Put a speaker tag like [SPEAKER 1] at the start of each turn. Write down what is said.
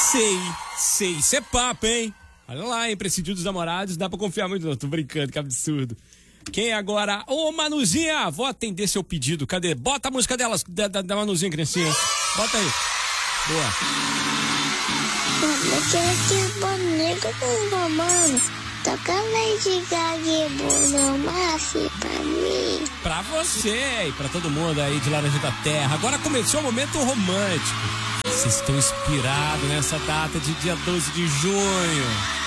[SPEAKER 1] Sei. Isso é papo, hein? Olha lá, hein? Presidiu dos namorados, dá pra confiar muito. Não, tô brincando, que absurdo. Quem é agora? Ô, Manuzinha, vou atender seu pedido. Cadê? Bota a música delas, da Manuzinha, criancinha. Bota aí. Boa.
[SPEAKER 2] Eu quero que boneco com mamãe. Toca Lady Gaga e Bruno Mars pra mim.
[SPEAKER 1] Pra você e pra todo mundo aí de Laranja da Terra. Agora começou o momento romântico. Vocês estão inspirados nessa data de dia 12 de junho.